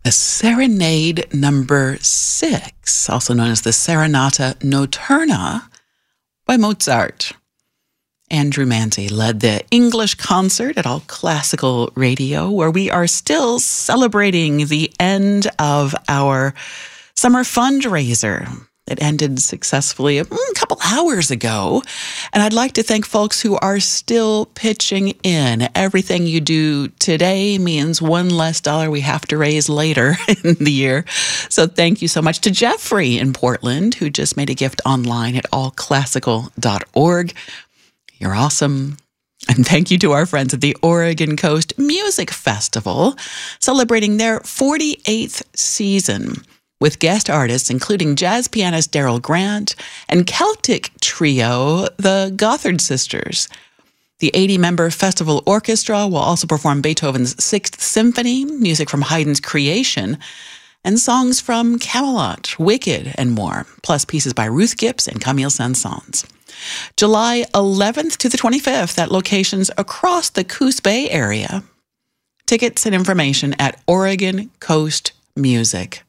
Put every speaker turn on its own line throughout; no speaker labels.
A Serenade number 6, also known as the Serenata Notturna by Mozart. Andrew Manty led the English concert at All Classical Radio, where we are still celebrating the end of our summer fundraiser. It ended successfully a couple hours ago. And I'd like to thank folks who are still pitching in. Everything you do today means one less dollar we have to raise later in the year. So thank you so much to Jeffrey in Portland, who just made a gift online at allclassical.org. You're awesome. And thank you to our friends at the Oregon Coast Music Festival, celebrating their 48th season, with guest artists including jazz pianist Daryl Grant and Celtic trio, the Gothard Sisters. The 80-member festival orchestra will also perform Beethoven's Sixth Symphony, music from Haydn's Creation, and songs from Camelot, Wicked, and more, plus pieces by Ruth Gibbs and Camille Saint-Saëns. July 11th to the 25th at locations across the Coos Bay area. Tickets and information at OregonCoastMusic.org.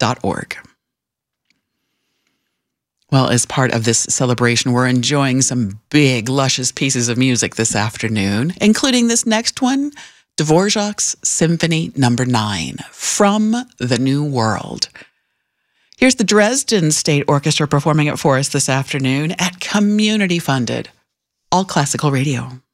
Well, as part of this celebration, we're enjoying some big, luscious pieces of music this afternoon, including this next one, Dvorak's Symphony No. 9, From the New World. Here's the Dresden State Orchestra performing it for us this afternoon at community-funded All Classical Radio.